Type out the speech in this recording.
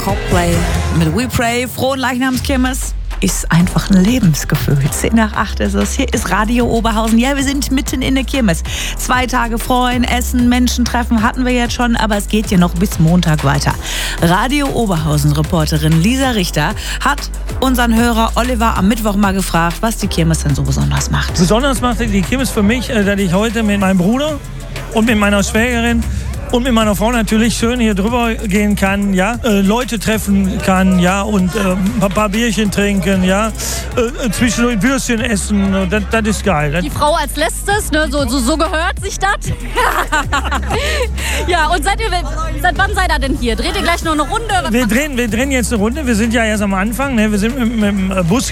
Coldplay mit We Pray. Frohen Leichnamskirmes ist einfach ein Lebensgefühl. 7:10 ist es. Hier ist Radio Oberhausen. Ja, wir sind mitten in der Kirmes. 2 Tage freuen, essen, Menschen treffen hatten wir jetzt schon, aber es geht ja noch bis Montag weiter. Radio Oberhausen-Reporterin Lisa Richter hat unseren Hörer Oliver am Mittwoch mal gefragt, was die Kirmes denn so besonders macht. Besonders macht die Kirmes für mich, dass ich heute mit meinem Bruder und mit meiner Schwägerin und mit meiner Frau natürlich schön hier drüber gehen kann, ja, Leute treffen kann, ja, und ein paar Bierchen trinken, ja, zwischendurch Würstchen essen, das ist geil. Die Frau als letztes, ne, so gehört sich das. Ja, und seit wann seid ihr denn hier? Dreht ihr gleich noch eine Runde? Wir drehen jetzt eine Runde, wir sind ja erst am Anfang, ne? Wir sind mit dem Bus